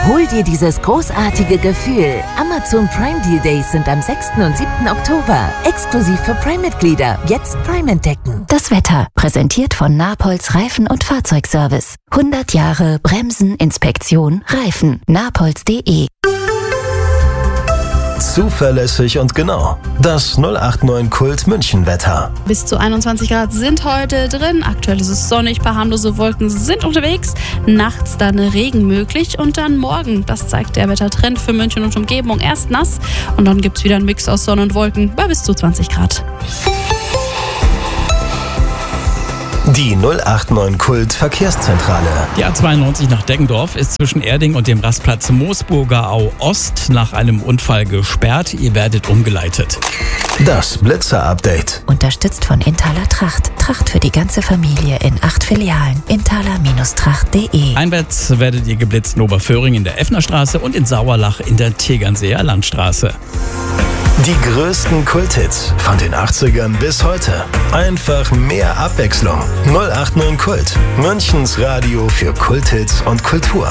Hol dir dieses großartige Gefühl. Amazon Prime Deal Days sind am 6. und 7. Oktober. Exklusiv für Prime-Mitglieder. Jetzt Prime entdecken. Das Wetter, präsentiert von Napolz Reifen- und Fahrzeugservice. 100 Jahre Bremsen, Inspektion, Reifen. napolz.de. Zuverlässig und genau. Das 089 Kult München Wetter. Bis zu 21 Grad sind heute drin. Aktuell ist es sonnig, paar harmlose Wolken sind unterwegs. Nachts dann Regen möglich und dann morgen, das zeigt der Wettertrend für München und Umgebung, erst nass und dann gibt es wieder einen Mix aus Sonne und Wolken bei bis zu 20 Grad. Die 089 Kult Verkehrszentrale. Die A92 nach Deggendorf ist zwischen Erding und dem Rastplatz Moosburger Au Ost nach einem Unfall gesperrt. Ihr werdet umgeleitet. Das Blitzer-Update. Unterstützt von Inthaler Tracht. Tracht für die ganze Familie in 8 Filialen. Inthaler-Tracht.de. Einwärts werdet ihr geblitzt in Oberföhring in der Effnerstraße und in Sauerlach in der Tegernseer Landstraße. Die größten Kulthits von den 80ern bis heute. Einfach mehr Abwechslung. 089 Kult. Münchens Radio für Kulthits und Kultur.